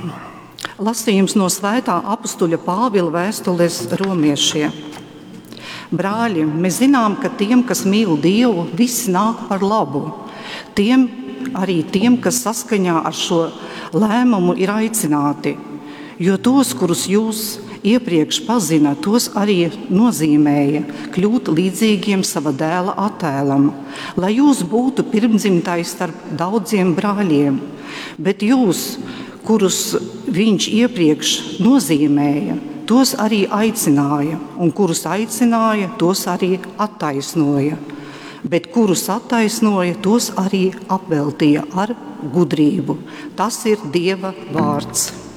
Lasījums no svētā apustuļa Pāvila vēstules romiešiem. Brāļi, mēs zinām, ka tiem, kas mīl Dievu, viss nāk par labu. Arī tiem, kas saskaņā ar šo lēmumu ir aicināti. Jo tos, kurus jūs iepriekš pazina, tos arī nozīmēja kļūt līdzīgiem sava dēla attēlam, lai jūs būtu pirmdzimtais starp daudziem brāļiem. Bet jūs, kurus viņš iepriekš nozīmēja, tos arī aicināja, un kurus aicināja, tos arī attaisnoja. Bet kurus attaisnoja, tos arī apveltīja ar gudrību. Tas ir Dieva vārds.